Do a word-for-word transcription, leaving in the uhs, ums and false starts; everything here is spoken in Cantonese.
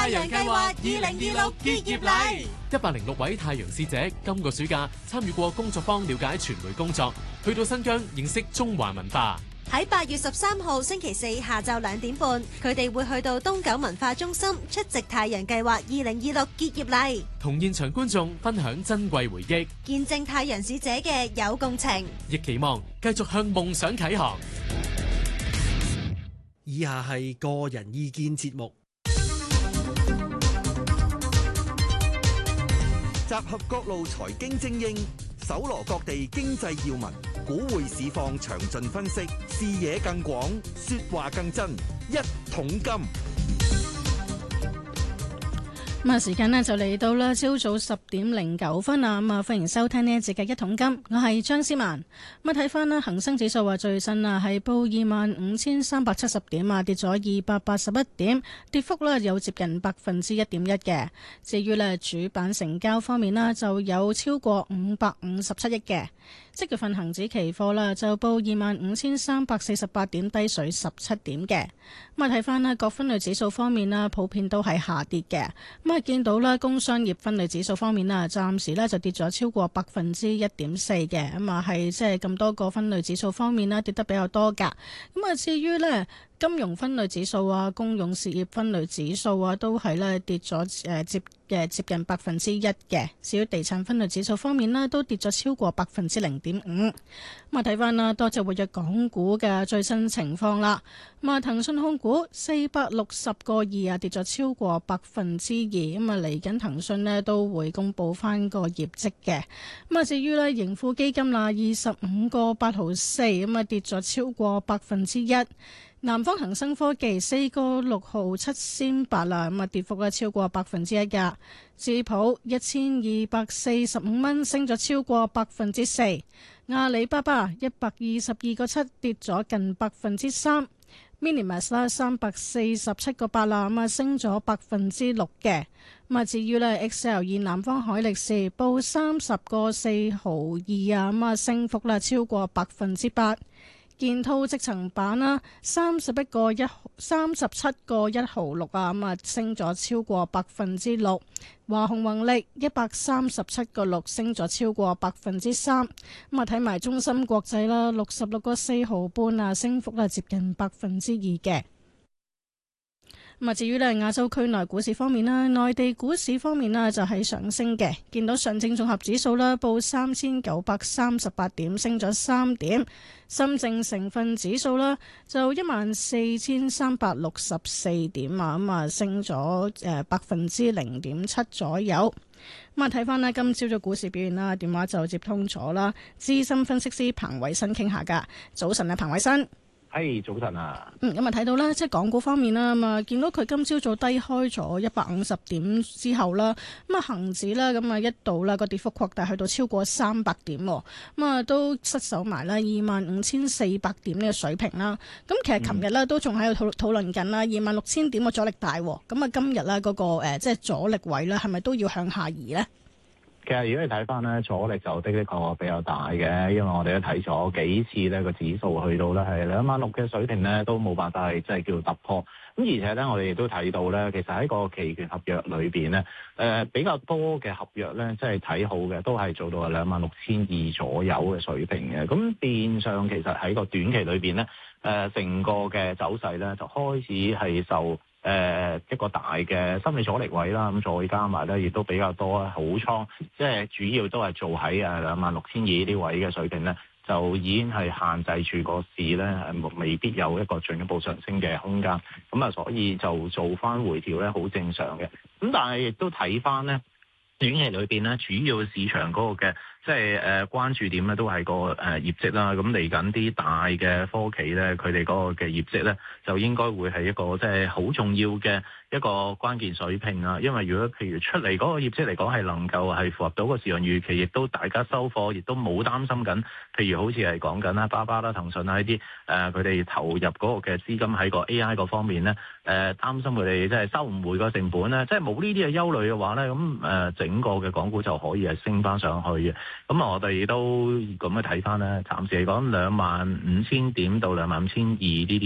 太陽計劃二零二六結業禮， 一百零六位太陽使者今個暑假參與過工作坊，了解傳媒工作，去到新疆認識中華文化。 喺八月十三號星期四下晝兩點半，佢哋會去到東九文化中心出席太陽計劃二零二六結業禮， 同現場觀眾分享珍貴回憶， 見證太陽使者嘅有共情， 亦期望繼續向夢想啟航。 以下係個人意見節目， 集合各路財經精英，搜羅各地經濟要聞，股匯市況詳盡分析，視野更廣，說話更真。一桶金。 咁啊，時間呢就嚟到啦，朝早十點零九分啊！咁啊，歡迎收聽呢一節嘅一桶金，我係張思曼。咁啊，睇翻啦，恒生指數話最新啊係報二萬五千三百七十點啊，跌咗二百八十一點，跌幅呢有接近百分之一點一嘅。至於呢主板成交方面啦，就有超過五百五十七億嘅。即月份恒指期貨啦，就報二萬五千三百四十八點，低水十七點嘅。咁啊，睇翻啦，各分類指數方面啦，普遍都係下跌嘅。咁啊，見到啦，工商業分類指數方面啦，暫時咧就跌咗超過百分之一點四嘅。咁啊，係即係咁多個分類指數方面啦，跌得比較多噶。咁啊，至於呢金融分類指數啊、公用事業分類指數啊，都係咧跌咗誒接嘅接近百分之一嘅。至於地產分類指數方面呢，都跌咗超過百分之零點五。咁啊，睇翻啦，多隻活躍港股嘅最新情況啦。咁啊，騰訊控股四百六十個二啊，跌咗超過百分之二。咁啊，嚟緊騰訊呢都會公布翻個業績嘅。咁啊，至於呢盈富基金啦，二十五個八毫四，咁啊跌咗超過百分之一。南方恒生科技四個六毫七仙八啦，咁啊跌幅咧超過百分之一噶。智普一千二百四十五蚊，升咗超過百分之四。阿里巴巴一百二十二個七，跌咗近百分之三。Minimax 啦三百四十七個八啦，咁啊升咗百分之六嘅。咁啊至於咧 X L 二南方海力士報三十個四毫二啊，咁啊升幅啦超過百分之八。建滔積層板啦，三十一個一，三十七個一毫六啊，咁啊升咗超過百分之六。華虹宏力一百三十七個六，升咗超過百分之三。咁啊睇埋中芯國際啦，六十六個四毫半啊，升幅啦接近百分之二嘅。咁啊，至於咧亞洲區內股市方面啦，內地股市方面啦就係上升嘅，見到上證綜合指數啦報三千九百三十八點，升咗三點；深證成分指數啦就一萬四千三百六十四點啊，咁啊升咗誒百分之零點七左右。咁啊睇翻咧今朝嘅股市表現啦，電話就接通咗啦，資深分析師彭偉新傾下噶。早晨啊，彭偉新。 係、hey, 早晨啊！ 嗯，咁啊睇到啦，即係港股方面啦，咁啊見到佢今朝早低開咗一百五十點之後啦，咁啊恒指啦，咁啊一度啦個跌幅擴大去到超過三百點，咁啊都失守埋啦二萬五千四百點呢個水平啦。咁其實琴日咧都仲喺度討討論緊啦，二萬六千點個阻力大，咁啊今日咧嗰個誒即係阻力位咧，係咪都要向下移咧？ 其實如果你睇翻咧，阻力就的的確確比較大嘅，因為我哋都睇咗幾次咧個指數去到咧係兩萬六嘅水平咧，都冇辦法係即係叫突破。咁而且咧，我哋亦都睇到咧，其實喺個期權合約裏邊咧，誒、呃、比較多嘅合約咧，即係睇好嘅，都係做到係兩萬六千二左右嘅水平嘅。咁變相其實喺個短期裏邊咧，誒、呃、成個嘅走勢咧就開始係受誒、呃、一個大嘅心理阻力位啦。咁再加埋咧，亦都比較多好倉，即係主要都係做喺誒兩萬六千二呢啲位嘅水平咧，就已經係限制住個市咧，係未必有一個進一步上升嘅空間。咁啊，所以就做翻回調咧，好正常嘅。咁但係亦都睇翻咧，短期裏邊咧，主要市場嗰個嘅即係誒關注點咧，都係個誒業績啦。咁嚟緊啲大嘅科企咧，佢哋嗰個嘅業績咧，就應該會係一個即係好重要嘅一個關鍵水平啊。因為如果譬如出嚟嗰個業績嚟講係能夠係符合到個市場預期，亦都大家收貨，亦都冇擔心緊。譬如好似係講緊啦，巴巴啦、騰訊啦呢啲誒，佢哋投入嗰個嘅資金喺個 A I 嗰方面咧，誒擔心佢哋即係收唔回個成本咧，即係冇呢啲嘅憂慮嘅話咧，咁誒整個嘅港股就可以係升翻上去嘅。咁啊，我哋都咁樣睇翻咧，暫時嚟講兩萬五千點到兩萬五千二呢啲